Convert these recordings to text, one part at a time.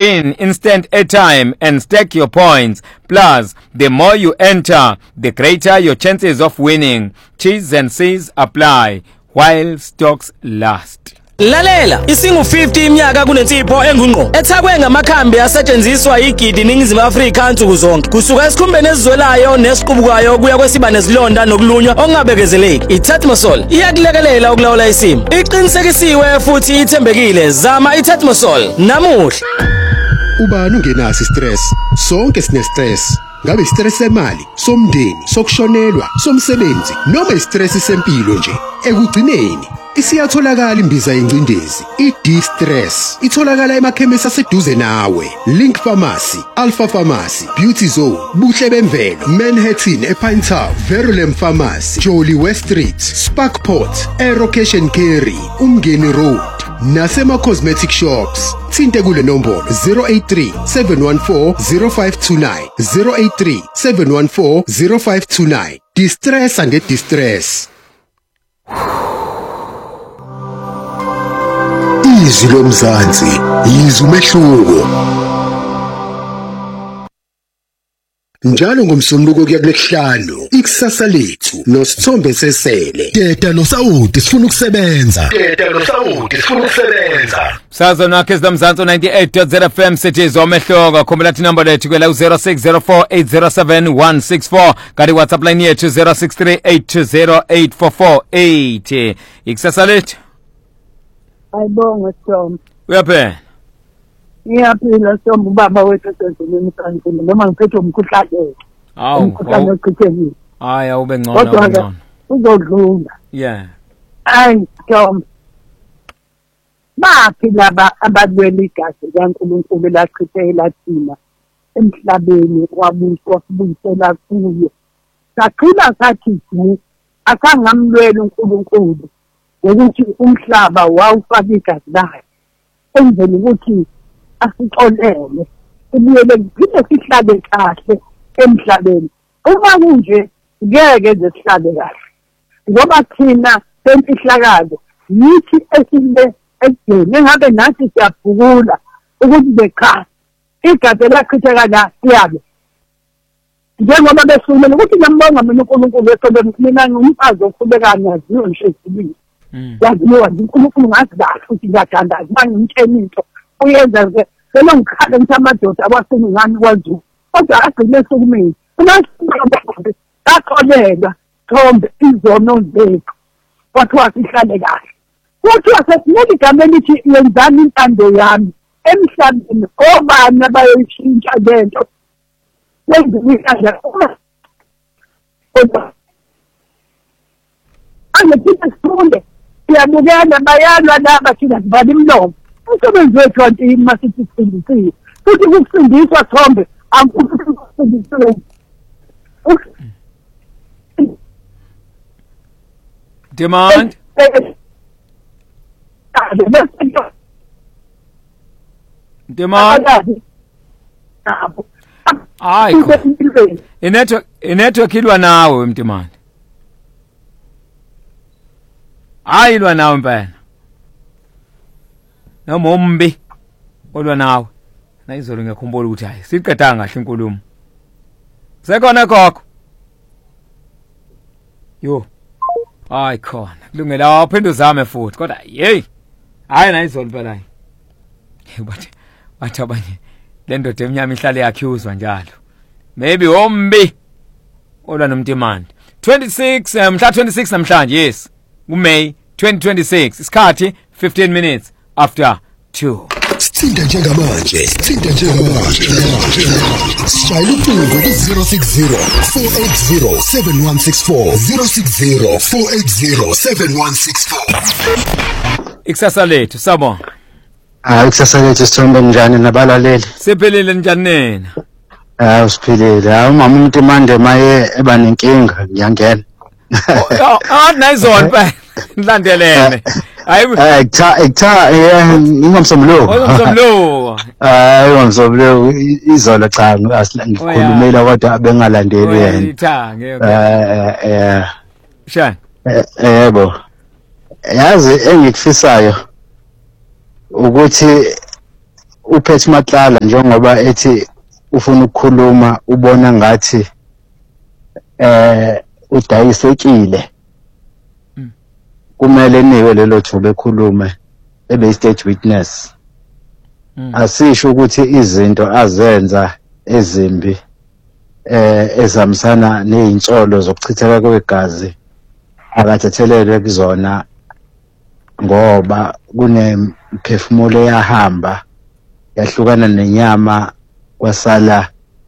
win instant airtime and stack your points. Plus, the more you enter, the greater your chances of winning. T's and C's apply while stocks last. Lalela isingu 50 iminyaka kunensipho engunqo ethakwe ngamakhambi asetshenziswa igidi ningizimu Afrika ansuku zonke kusuka esikhumbeni esizwelayo nesiqubukayo kuya kwesiba nezilonda nokulunywa ongabekezeleki. iTetmosol iyakulekelela ukulawula isimo, iqinisekisiwe futhi ithembekile. Zama iTetmosol namuhla. Ubani ungenaso stress? Sonke sine stress. Ngabe stress semali, somndeni, sokushonelwa, somsebenzi noma istress sempilo nje. Ekugcineni isiyatholakala imbiza yengcindezi i-D-Stress itholakala emakhemisi aseduze nawe. Link Pharmacy, Alpha Pharmacy, Beauty Zone, Buhle Bemvelo, Manhattan ePine Town, Verulam Pharmacy, Jolly West Street, Sparkport, Aero Cash and Carry, Umngeni Road nasema cosmetic shops. Thinte kule nombolo 083 714 0529 083 714 0529. Distress and distress. Izwi lomzansi, izwi umehluko. Njalo ngomsombuluko kuya kulesihlanu, ikusasa lethu noSithombe Sesele. Teta noSawuti sifuna ukusebenza. Sazo nakhe zomzansi 98.0 FM cities omehloko. Khumbula thi number lethu kwela 0604807164 kanti WhatsApp line yethu 0638208448. Ikusasa lethu. Ayibonge Tom. Uyaphela? Ngiyaphila Tom, ubaba wethu sezulwini kaNkulunkulu noma ngiphethe umkhuhlane. Umkhuhlane oqhithekile. Hayi awube ngcono. Kodwa uzodlula. Yeah. Ay Tom. Baphi laba abadwela igazi kaNkulunkulu lachithela thina emhlabeni wabuyisela kuyo. Saqhina sathi akangamlwela uNkulunkulu ukuthi umhlaba wawufaka igazi lakhe enzele ukuthi asixolele kubuyele kuphinde sihlabe kahle emhlabeni. Uma kunje ngeke nje sihlabe kahle ngoba thina semfihlakalo yithi esile egcine ngabe nathi siyabhukula ukuthi becha igazi lachitheka la siyabe njengoba besumela ukuthi ngiyambonga mina uNkulunkulu esobe mina ngumfazi okhubeka nyaziwe nje esibili. Yaziwa uNkulunkulu ngazi kahle ukuthi ngiyathanda mangimtshela into uyenza ke lo ngikhala ukuthi amadoda abaseningani kwaZulu kodwa agcine sokumini unasinqondo akholelwa Thombe izono zethu kwathiwa sihlale kahle kuthiwa sesinike igama elithi yenzani intando yami emhlabeni obani abayishintsha lento lezimihla kodwa angithi sifunde siyabukela bayalwa laba thina sibala imlomo. Umsebenzi wethu kanti masithi sifundisiwe futhi ukufundiswa Thombe angikufundisiwe. Demand. Hayi. Inetwork ilwa nawe Mtimani. Ayilwa nawe mpela. Noma umbi olwa nawe. Na izolo ngiyakhumbula ukuthi hayi siqedanga kahle inkulumo. Sekhona khokho. Yo. Hayi khona. Kulungela waphinde uzame futhi kodwa hey. Hayi na izolo phela hayi. Bathi abanye lendoda emnyama ihlale yakhuzwa njalo. Maybe ombi olwa noMtimani. 26 mhla 26 namhlanje yes. May 2026 isikhathi 15 minutes after 2. Sithinta njengamanje Shayela ucingo ku 060 480 7164 060 480 7164. Ikusasa lethu sabo. Ikusasa lethu Sithombe njani nabalaleli? Siphelile njani nina? Usiphilile. Umama uMtimande maye eba nenkinga ngiyangena. Nayizona phela Ngilandelene. Hayi ngomsombuluko. Ngomsombuluko izolo cha ngikhulumela kodwa bengalandeli yena. Shani. Yebo. Yazi engikufisayo ukuthi uphethe Matlala njengoba ethi ufuna ukukhuluma ubona ngathi udayisekile kumele niwe lelo thuba ekhulume ebe state witness asisho ukuthi izinto azenza ezimbi ezamsana nezinsolo zokuchitheka kwegazi akathethelele kuzona ngoba kunemphefumulo yahamba yahlukana nenyama kwasala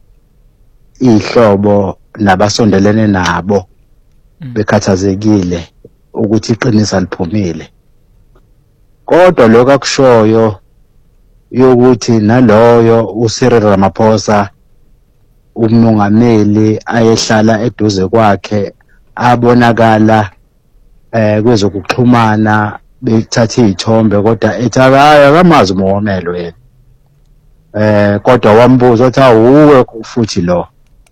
ihlobo nabasondelene nabo bekhathazekile ukuthi iqinisa liphumile kodwa lokho akushoyo yokuthi naloyo uCyril Ramaphosa umongameli ayehlala eduze kwakhe abonakala kwezokuxhumana bethatha izithombe kodwa ethi akamazi umongameli yena kodwa wambuza uthi awuwe futhi lo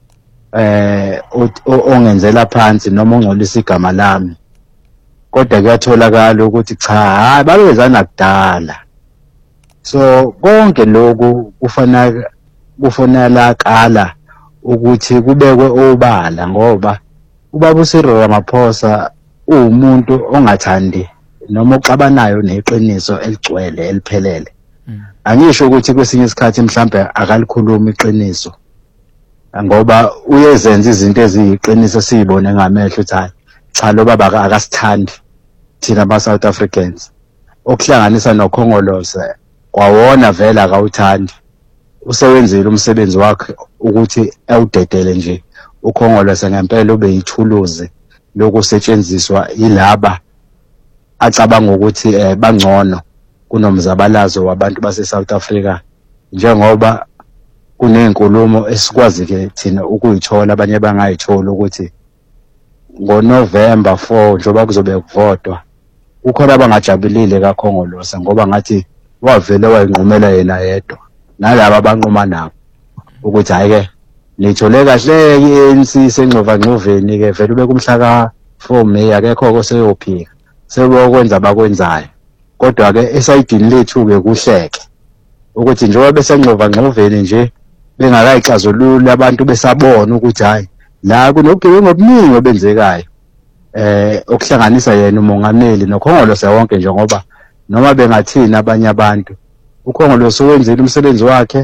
ongenzela phansi noma ongcolisa igama lami kodwa kuyatholakala ukuthi cha hayi babezana kudala so konke lokhu kufanele kala ukuthi kubekwe obala ngoba ubaba uCyril Ramaphosa umuntu ongathandi noma oxabanayo neqiniso eligcwele eliphelele angisho ukuthi kwesinye isikhathi mhlambe akalikhuluma iqiniso ngoba uyezenza izinto eziyiqiniso siyibone ngamehlo uthi hayi cha lo baba akasithandi thina ba South Africans okuhlanganisa nokhongolose kwawona vela akawuthandi usebenzile umsebenzi wakhe ukuthi awudedele nje ukhongolose ngempela ube yithuluzi lokusetshenziswa yilaba acabanga ukuthi bangcono kunomzabalazo wabantu base South Africa njengoba kunezinkulumo esikwazi ke thina ukuyithola abanye bangayithola ukuthi ngoNovember 4 njoba kuzobe kuvotwa ukhona abangajabulile kaKhongolose ngoba ngathi wavele wayinqumela yena yedwa nalabo abanquma nabo ukuthi hayi ke nithole kahle iNC senxova ngxoveni ke vele ube kumhla ka4 May akekho koseyophika sebokwenza abakwenzayo kodwa ke esayidini lethu ke kuhleke ukuthi njengoba besenxova ngxoveni nje bengakayixazulula abantu besabona ukuthi hayi la kunobugebengu obuningi obenzekayo okuhlanganisa yena umongameli nokhongolose wonke njengoba noma bengathina abanye abantu ukhongolose wenzile umsebenzi wakhe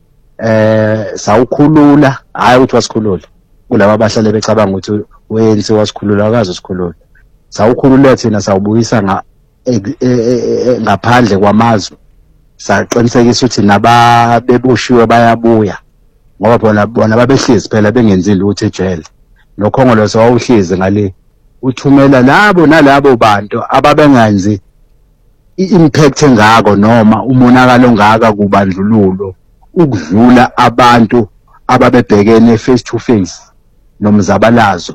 sawukhulula hayi ukuthi wasikhulula kulabo abahlale becabanga ukuthi wenzi wasikhulula akazi sikhulula sawukhulula thina sawubuyisa ngaphandle kwamazwe saqinisekisa ukuthi nababebushiwe bayabuya ngoba bona babehlezi phela bengenzi lutho ejele nokhongolose wawuhlezi ngale uthumela labo nalabo bantu ababengenzi impact engako noma umonakalo ongaka kubandlululo ukudlula abantu ababebhekene face to face nomzabalazo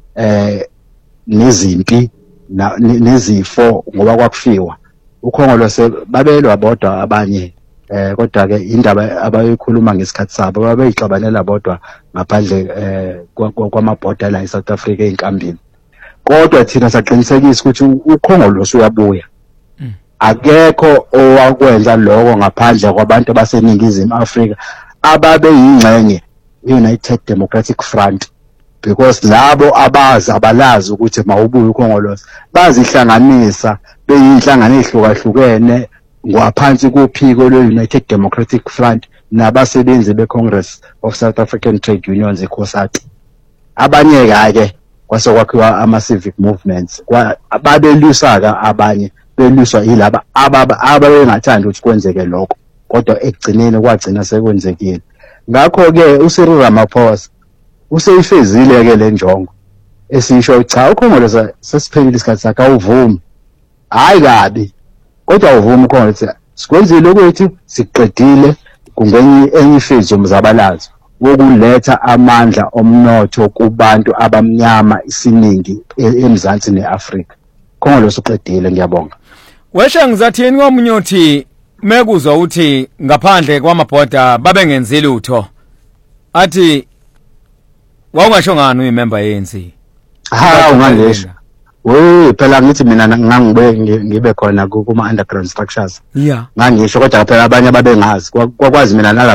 nezimpi nezifo ngoba kwakufiwa ukhongolose babelwa bodwa abanye kodwa ke indaba abayikhuluma ngesikhathi sabo babeyixabanela bodwa ngaphandle kwamabhoda la eSouth Africa einkambini kodwa thina saqinisekisa ukuthi ukhongolose uyabuya akekho owakwenza lokho ngaphandle kwabantu baseningizimu Afrika ababe yingxenye United Democratic Front because labo abalazi ukuthi mawubuye ukhongolose bazihlanganisa beyinhlangano ezihlukahlukene ngaphansi kophiko lwe-United Democratic Front nabasebenzi be-Congress of South African Trade Unions eCOSATU abanye ke kwase kwakhiwa ama-civic movements babelusaka abanye beluswa yilaba ababengathandi ukuthi kwenzeke lokho kodwa ekugcineni kwagcina sekwenzekile ngakho ke uCyril Ramaphosa useyifezile ke le njongo esisho cha ukhongolose sesiphelile isikhathi sakhe awuvumi hayi kabi kodwa uvuma ukhongolose sikwenzile ukuthi siqedile kungenye enye ifizi umzabalazo wokuletha amandla omnotho kubantu abamnyama isiningi eMzansi neAfrika khongolose uqedile ngiyabonga wesha ngizathini ngomunyothi mekuzwa uthi ngaphandle kwamabhoda babengenzi lutho athi wawungasho ngani uyimember ANC ha phela ngithi mina ngangibe ngibe khona kuma underground structures yeah ngangisho kodwa phela abanye ababengazi kwakwazi mina